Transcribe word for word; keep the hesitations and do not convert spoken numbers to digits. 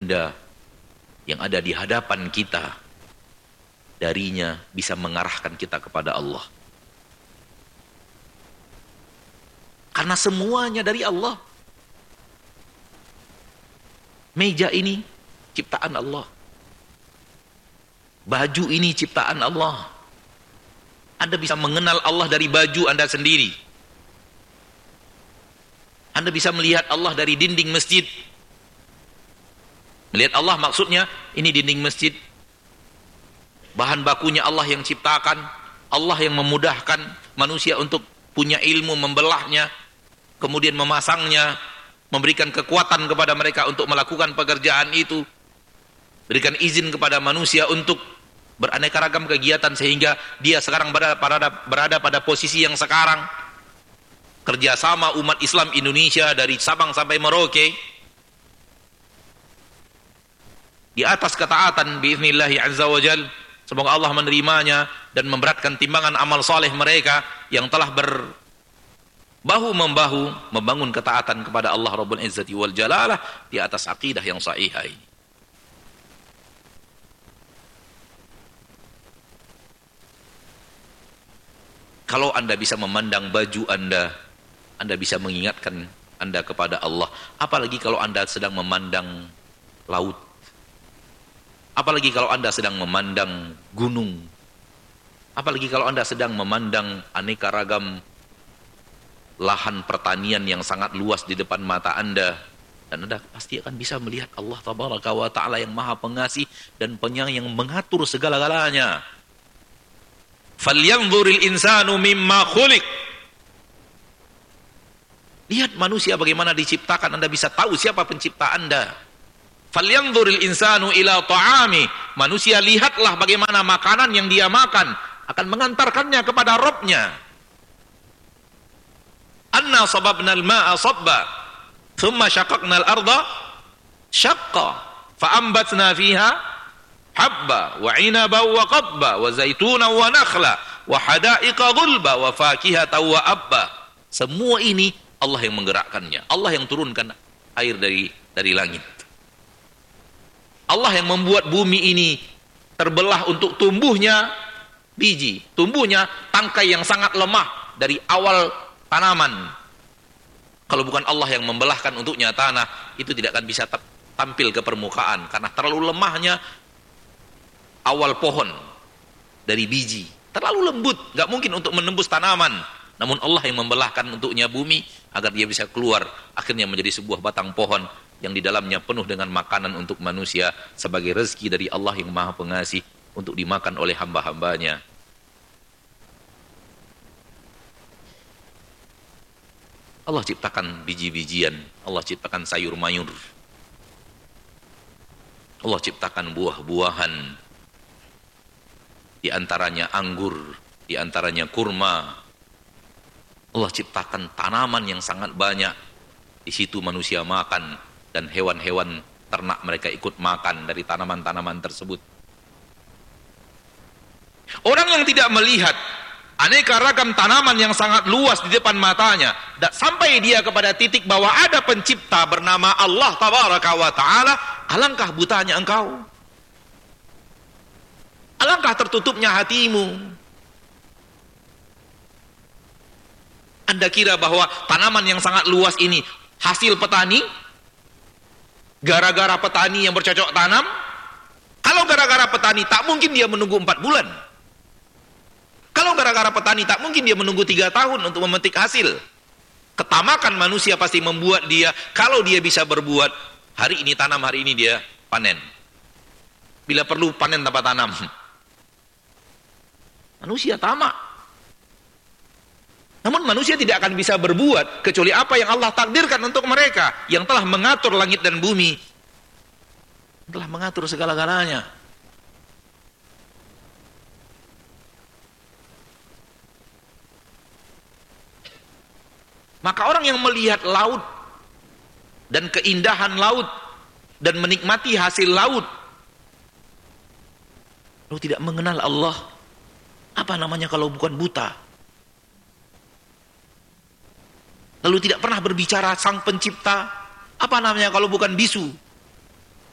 benda yang ada di hadapan kita, darinya bisa mengarahkan kita kepada Allah. Karena semuanya dari Allah. Meja ini ciptaan Allah. Baju ini ciptaan Allah. Anda bisa mengenal Allah dari baju Anda sendiri. Anda bisa melihat Allah dari dinding masjid. Melihat Allah maksudnya, ini dinding masjid. Bahan bakunya Allah yang ciptakan. Allah yang memudahkan manusia untuk punya ilmu membelahnya, kemudian memasangnya, memberikan kekuatan kepada mereka untuk melakukan pekerjaan itu, berikan izin kepada manusia untuk beraneka ragam kegiatan sehingga dia sekarang berada, berada, berada pada posisi yang sekarang. Kerjasama umat Islam Indonesia dari Sabang sampai Merauke di atas ketaatan biiznillah azza wajal. Semoga Allah menerimanya dan memberatkan timbangan amal saleh mereka yang telah berbahu-membahu membangun ketaatan kepada Allah Rabbul Izzati wal Jalalah di atas akidah yang sahihah ini. Kalau Anda bisa memandang baju Anda, Anda bisa mengingatkan Anda kepada Allah. Apalagi kalau Anda sedang memandang laut. Apalagi kalau Anda sedang memandang gunung. Apalagi kalau Anda sedang memandang aneka ragam lahan pertanian yang sangat luas di depan mata Anda. Dan Anda pasti akan bisa melihat Allah Tabaraka wa Ta'ala yang maha pengasih dan penyayang yang mengatur segala-galanya. Falyanzuril insanu mimma khuliq. Lihat manusia bagaimana diciptakan, Anda bisa tahu siapa pencipta Anda. Falyanzuril insanu ila ta'ami. Manusia lihatlah bagaimana makanan yang dia makan akan mengantarkannya kepada Rabbnya. Anna sababnal ma'a sabba, thumma syaqaqnal arda syaqqa, fa'ambatna fiha habba wa 'inaba wa qabba wa zaituna wa nakhla wa hada'iqa dhulba wa fakihatan wa abba. Semua ini Allah yang menggerakkannya. Allah yang turunkan air dari dari langit. Allah yang membuat bumi ini terbelah untuk tumbuhnya biji, tumbuhnya tangkai yang sangat lemah dari awal tanaman. Kalau bukan Allah yang membelahkan untuknya tanah, itu tidak akan bisa tampil ke permukaan karena terlalu lemahnya awal pohon dari biji. Terlalu lembut, nggak mungkin untuk menembus tanaman. Namun Allah yang membelahkan untuknya bumi agar dia bisa keluar, akhirnya menjadi sebuah batang pohon yang di dalamnya penuh dengan makanan untuk manusia sebagai rezeki dari Allah yang maha pengasih untuk dimakan oleh hamba-hambanya. Allah ciptakan biji-bijian, Allah ciptakan sayur mayur, Allah ciptakan buah-buahan, di antaranya anggur, di antaranya kurma. Allah ciptakan tanaman yang sangat banyak, di situ manusia makan dan hewan-hewan ternak mereka ikut makan dari tanaman-tanaman tersebut. Orang yang tidak melihat aneka ragam tanaman yang sangat luas di depan matanya, dan sampai dia kepada titik bahwa ada pencipta bernama Allah Tabaraka wa Ta'ala, alangkah butanya engkau, alangkah tertutupnya hatimu. Anda kira bahwa tanaman yang sangat luas ini hasil petani? Gara-gara petani yang bercocok tanam? Kalau gara-gara petani, tak mungkin dia menunggu empat bulan. Kalau gara-gara petani, tak mungkin dia menunggu tiga tahun untuk memetik hasil. Ketamakan manusia pasti membuat dia, kalau dia bisa berbuat, hari ini tanam, hari ini dia panen. Bila perlu panen tanpa tanam. Manusia tamak. Namun manusia tidak akan bisa berbuat kecuali apa yang Allah takdirkan untuk mereka, yang telah mengatur langit dan bumi, telah mengatur segala-galanya. Maka orang yang melihat laut dan keindahan laut dan menikmati hasil laut lalu tidak mengenal Allah, apa namanya kalau bukan buta? Lalu tidak pernah berbicara sang pencipta, apa namanya kalau bukan bisu?